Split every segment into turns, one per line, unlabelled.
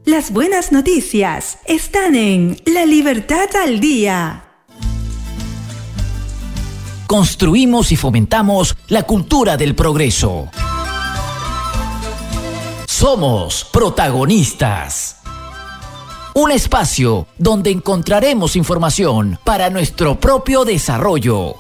Las buenas noticias están en La Libertad al Día.
Construimos y fomentamos la cultura del progreso. Somos protagonistas. Un espacio donde encontraremos información para nuestro propio desarrollo.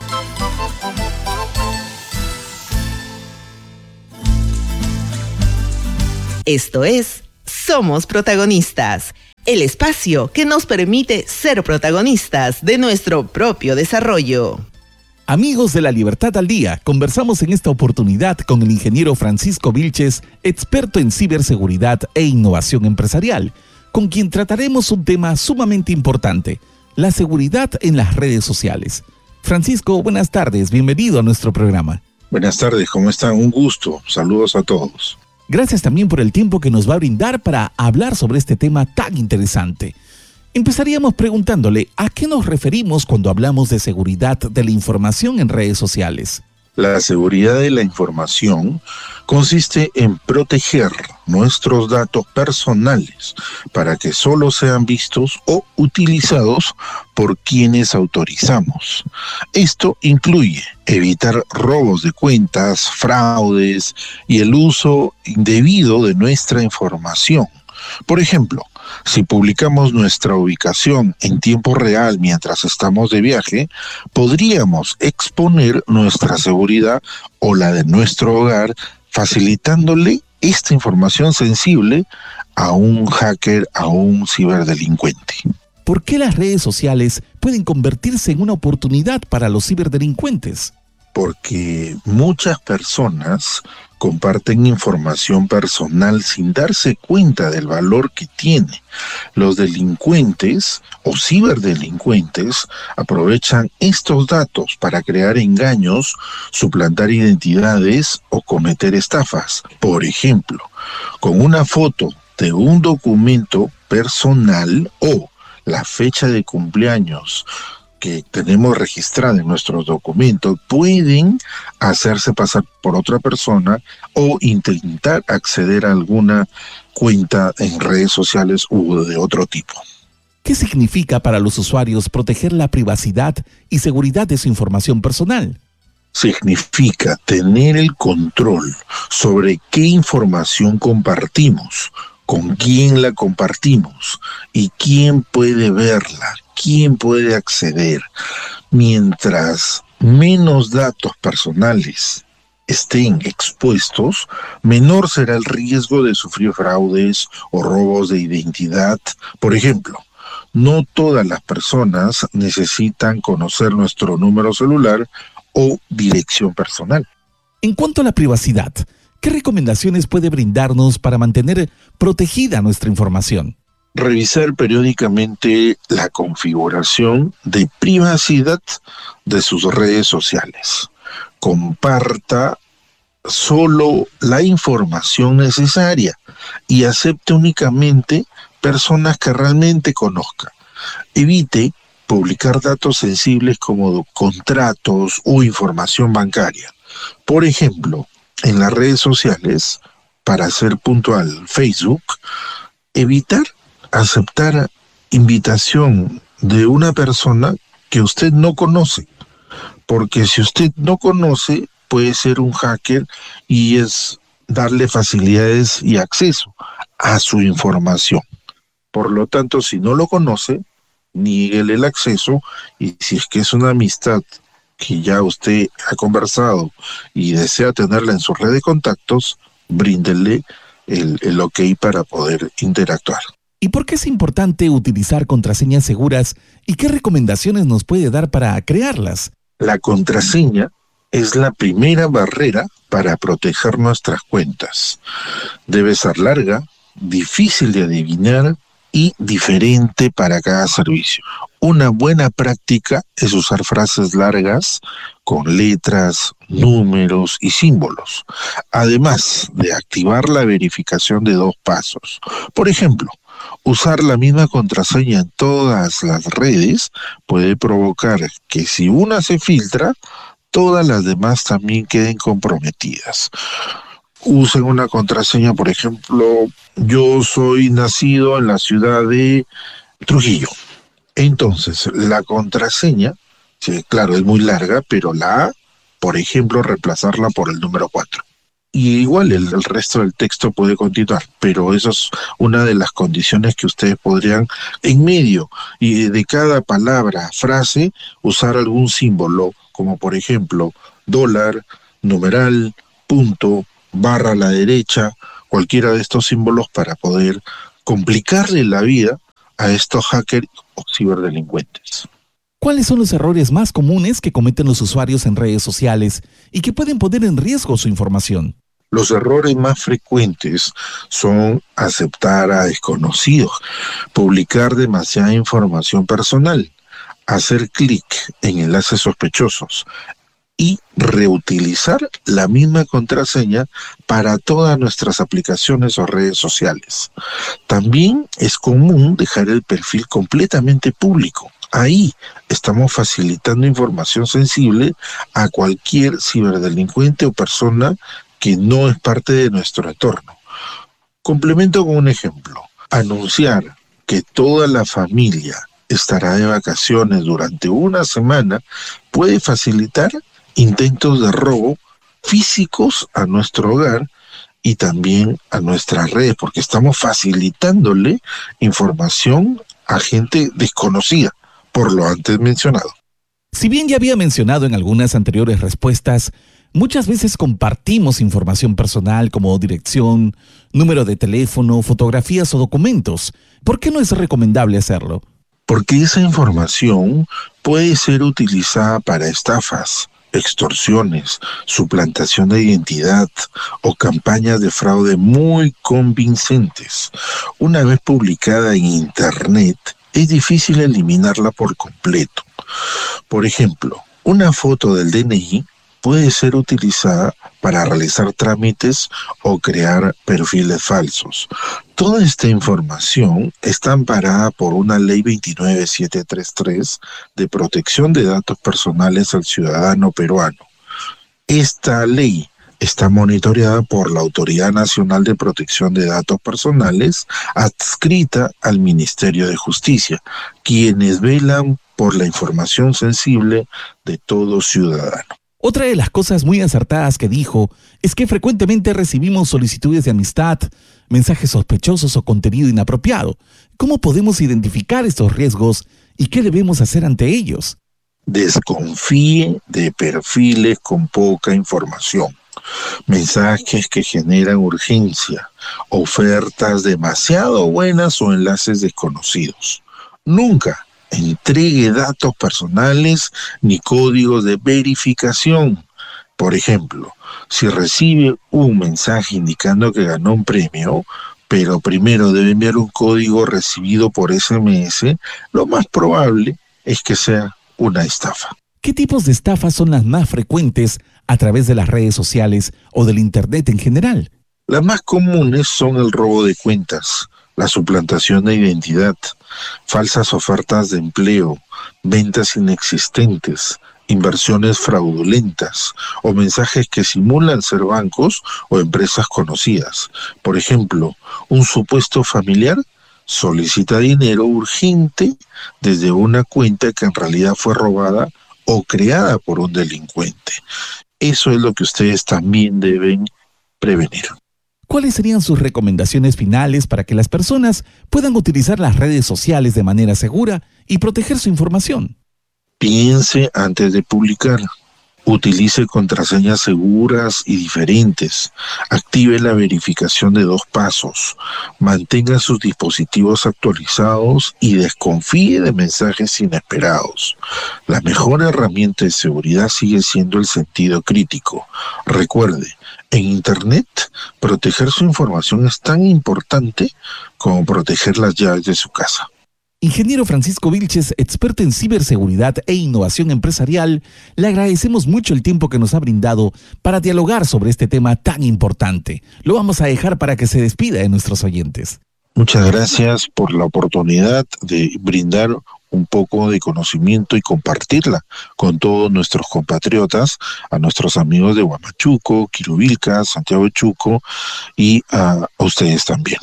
Esto es Somos Protagonistas, el espacio que nos permite ser protagonistas de nuestro propio desarrollo.
Amigos de La Libertad al Día, conversamos en esta oportunidad con el ingeniero Francisco Vilches, experto en ciberseguridad e innovación empresarial, con quien trataremos un tema sumamente importante, la seguridad en las redes sociales. Francisco, buenas tardes, bienvenido a nuestro programa.
Buenas tardes, ¿cómo están? Un gusto, saludos a todos.
Gracias también por el tiempo que nos va a brindar para hablar sobre este tema tan interesante. Empezaríamos preguntándole, ¿a qué nos referimos cuando hablamos de seguridad de la información en redes sociales?
La seguridad de la información consiste en proteger nuestros datos personales para que solo sean vistos o utilizados por quienes autorizamos. Esto incluye evitar robos de cuentas, fraudes y el uso indebido de nuestra información. Por ejemplo, si publicamos nuestra ubicación en tiempo real mientras estamos de viaje, podríamos exponer nuestra seguridad o la de nuestro hogar, facilitándole esta información sensible a un hacker, a un ciberdelincuente.
¿Por qué las redes sociales pueden convertirse en una oportunidad para los ciberdelincuentes?
Porque muchas personas comparten información personal sin darse cuenta del valor que tiene. Los delincuentes o ciberdelincuentes aprovechan estos datos para crear engaños, suplantar identidades o cometer estafas. Por ejemplo, con una foto de un documento personal o la fecha de cumpleaños que tenemos registrada en nuestros documentos, pueden hacerse pasar por otra persona o intentar acceder a alguna cuenta en redes sociales u de otro tipo.
¿Qué significa para los usuarios proteger la privacidad y seguridad de su información personal?
Significa tener el control sobre qué información compartimos, con quién la compartimos y quién puede verla, quién puede acceder. Mientras menos datos personales estén expuestos, menor será el riesgo de sufrir fraudes o robos de identidad. Por ejemplo, no todas las personas necesitan conocer nuestro número celular o dirección personal.
En cuanto a la privacidad, ¿qué recomendaciones puede brindarnos para mantener protegida nuestra información?
Revisar periódicamente la configuración de privacidad de sus redes sociales. Comparta solo la información necesaria y acepte únicamente personas que realmente conozca. Evite publicar datos sensibles como contratos o información bancaria. Por ejemplo, en las redes sociales, para ser puntual, Facebook, evitar aceptar invitación de una persona que usted no conoce, porque si usted no conoce, puede ser un hacker y es darle facilidades y acceso a su información. Por lo tanto, si no lo conoce, niéguele el acceso, y si es que es una amistad que ya usted ha conversado y desea tenerla en su red de contactos, bríndele el ok para poder interactuar.
¿Y por qué es importante utilizar contraseñas seguras y qué recomendaciones nos puede dar para crearlas?
La contraseña es la primera barrera para proteger nuestras cuentas. Debe ser larga, difícil de adivinar y diferente para cada servicio. Una buena práctica es usar frases largas con letras, números y símbolos, además de activar la verificación de 2 pasos. Por ejemplo, usar la misma contraseña en todas las redes puede provocar que si una se filtra, todas las demás también queden comprometidas. usen una contraseña, por ejemplo, yo soy nacido en la ciudad de Trujillo. Entonces, la contraseña, sí, claro, es muy larga, pero la A, por ejemplo, reemplazarla por el número 4. Y igual el resto del texto puede continuar, pero eso es una de las condiciones que ustedes podrían, en medio y de cada palabra, frase, usar algún símbolo, como por ejemplo, dólar, numeral, punto, barra a la derecha, cualquiera de estos símbolos para poder complicarle la vida a estos hackers o ciberdelincuentes.
¿Cuáles son los errores más comunes que cometen los usuarios en redes sociales y que pueden poner en riesgo su información?
Los errores más frecuentes son aceptar a desconocidos, publicar demasiada información personal, hacer clic en enlaces sospechosos y reutilizar la misma contraseña para todas nuestras aplicaciones o redes sociales. También es común dejar el perfil completamente público. Ahí estamos facilitando información sensible a cualquier ciberdelincuente o persona que no es parte de nuestro entorno. Complemento con un ejemplo. Anunciar que toda la familia estará de vacaciones durante una semana puede facilitar intentos de robo físicos a nuestro hogar y también a nuestras redes, porque estamos facilitándole información a gente desconocida, por lo antes mencionado.
Si bien ya había mencionado en algunas anteriores respuestas, muchas veces compartimos información personal como dirección, número de teléfono, fotografías o documentos. ¿Por qué no es recomendable hacerlo?
Porque esa información puede ser utilizada para estafas, extorsiones, suplantación de identidad o campañas de fraude muy convincentes. Una vez publicada en Internet, es difícil eliminarla por completo. Por ejemplo, una foto del DNI puede ser utilizada para realizar trámites o crear perfiles falsos. Toda esta información está amparada por una ley 29733 de protección de datos personales al ciudadano peruano. Esta ley está monitoreada por la Autoridad Nacional de Protección de Datos Personales, adscrita al Ministerio de Justicia, quienes velan por la información sensible de todo ciudadano.
Otra de las cosas muy acertadas que dijo es que frecuentemente recibimos solicitudes de amistad, mensajes sospechosos o contenido inapropiado. ¿Cómo podemos identificar estos riesgos y qué debemos hacer ante ellos?
Desconfíe de perfiles con poca información, mensajes que generan urgencia, ofertas demasiado buenas o enlaces desconocidos. Nunca entregue datos personales ni códigos de verificación. Por ejemplo, si recibe un mensaje indicando que ganó un premio, pero primero debe enviar un código recibido por SMS, lo más probable es que sea una estafa.
¿Qué tipos de estafas son las más frecuentes a través de las redes sociales o del Internet en general?
Las más comunes son el robo de cuentas, la suplantación de identidad, falsas ofertas de empleo, ventas inexistentes, inversiones fraudulentas o mensajes que simulan ser bancos o empresas conocidas. Por ejemplo, un supuesto familiar solicita dinero urgente desde una cuenta que en realidad fue robada o creada por un delincuente. Eso es lo que ustedes también deben prevenir.
¿Cuáles serían sus recomendaciones finales para que las personas puedan utilizar las redes sociales de manera segura y proteger su información?
Piense antes de publicar. Utilice contraseñas seguras y diferentes. Active la verificación de 2 pasos. Mantenga sus dispositivos actualizados y desconfíe de mensajes inesperados. La mejor herramienta de seguridad sigue siendo el sentido crítico. Recuerde, en Internet, proteger su información es tan importante como proteger las llaves de su casa.
Ingeniero Francisco Vilches, experto en ciberseguridad e innovación empresarial, le agradecemos mucho el tiempo que nos ha brindado para dialogar sobre este tema tan importante. Lo vamos a dejar para que se despida de nuestros oyentes.
Muchas gracias por la oportunidad de brindar un poco de conocimiento y compartirla con todos nuestros compatriotas, a nuestros amigos de Huamachuco, Quirubilca, Santiago de Chuco y a ustedes también.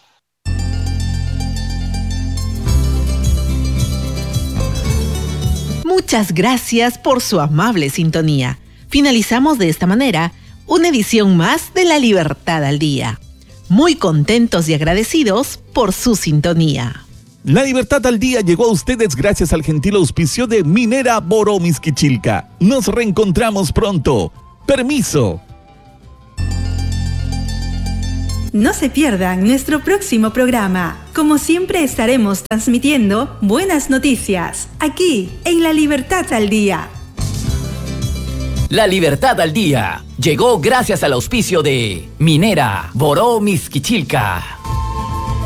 Muchas gracias por su amable sintonía. Finalizamos de esta manera una edición más de La Libertad al Día. Muy contentos y agradecidos por su sintonía.
La Libertad al Día llegó a ustedes gracias al gentil auspicio de Minera Boró Mixquichilca. Nos reencontramos pronto. Permiso.
No se pierdan nuestro próximo programa. Como siempre estaremos transmitiendo buenas noticias aquí en La Libertad al Día.
La Libertad al Día llegó gracias al auspicio de Minera Boró Mixquichilca.